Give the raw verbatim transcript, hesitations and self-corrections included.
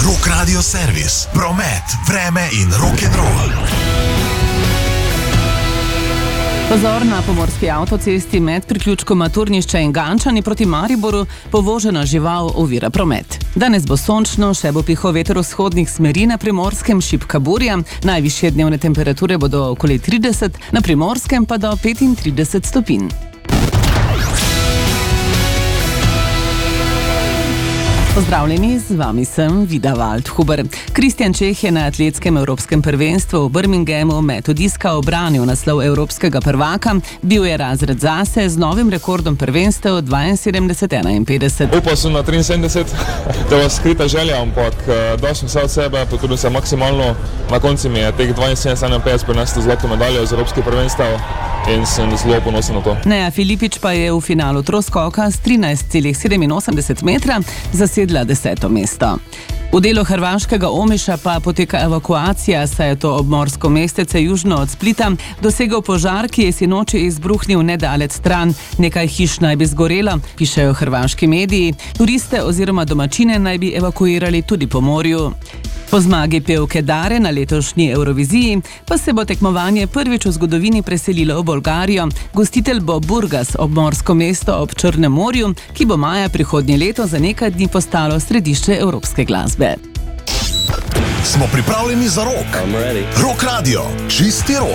Rock Radio servis, promet, vreme in rock'n'roll. Pozor, na pomorski avtocesti med priključkoma Turnišče in Gančani proti Mariboru povožena žival ovira promet. Danes bo sončno, še bo pihal veter vzhodnih smeri, na Primorskem šibka burja, najvišje dnevne temperature bodo okoli trideset, na Primorskem pa do petintrideset stopinj. Pozdravljeni, z vami sem Vida Waldhuber. Kristjan Čeh je na atletskem evropskem prvenstvu v Birminghamu metodiska obranil naslov evropskega prvaka, bil je razred zase z novim rekordom prvenstev dvainsedemdeset enainpetdeset. Upal sem na triinsedemdeset, to je skrita želja, ampak dal sem vse od sebe, potrudil sem maksimalno, na koncu mi je teh dvainsedemdeset enainpetdeset prinesel zlato medaljo z evropskih prvenstev in sem zelo ponosen na to. Neja Filipič pa je v finalu troskoka s trinajst celih sedeminosemdeset metra zasedla deseto mesto. V delu hrvaškega Omiša pa poteka evakuacija, saj je to obmorsko mestece južno od Splita dosegel požar, ki je sinoči izbruhnil nedalec stran. Nekaj hiš naj bi zgorelo, pišejo hrvaški mediji. Turiste oziroma domačine naj bi evakuirali tudi po morju. Po zmagi pevke Dare na letošnji Evroviziji pa se bo tekmovanje prvič v zgodovini preselilo v Bolgarijo. Gostitelj bo Burgas, obmorsko mesto ob Črnem morju, ki bo maja prihodnje leto za nekaj dni postalo središče evropske glasbe. Smo pripravljeni za rock. Rock Radio, čisti rock.